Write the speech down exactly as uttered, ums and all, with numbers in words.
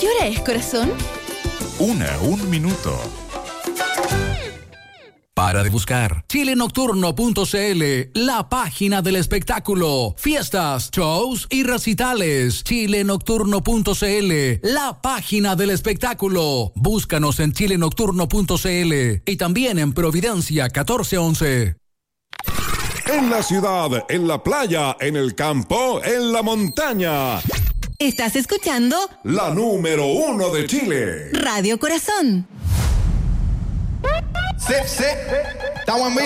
¿Qué hora es, corazón? Una, un minuto. Para de buscar chile nocturno punto c l, la página del espectáculo, fiestas, shows y recitales. chile nocturno punto c l, la página del espectáculo. Búscanos en chile nocturno punto c l y también en Providencia catorce once. En la ciudad, en la playa, en el campo, en la montaña. Estás escuchando la número uno de Chile. Radio Corazón. Sí, sí. Estamos en vivo.